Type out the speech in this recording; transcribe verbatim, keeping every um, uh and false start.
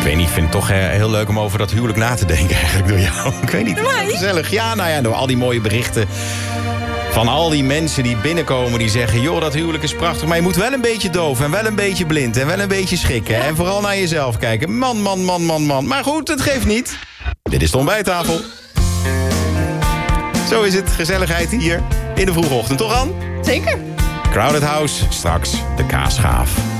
weet niet, ik vind het toch heel leuk om over dat huwelijk na te denken eigenlijk door jou. Ik weet niet, Nee. gezellig. Ja, nou ja, door al die mooie berichten van al die mensen die binnenkomen die zeggen, joh, dat huwelijk is prachtig, maar je moet wel een beetje doof en wel een beetje blind en wel een beetje schikken. Ja. En vooral naar jezelf kijken. Man, man, man, man, man. Maar goed, het geeft niet. Dit is de ontbijttafel. Zo is het, gezelligheid hier in de vroege ochtend, toch Ann? Zeker. Crowded House, straks de kaasschaaf.